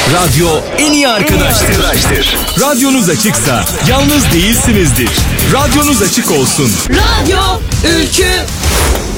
Radyo en iyi arkadaştır. Radyonuz açıksa yalnız değilsinizdir. Radyonuz açık olsun. Radyo Ülkü.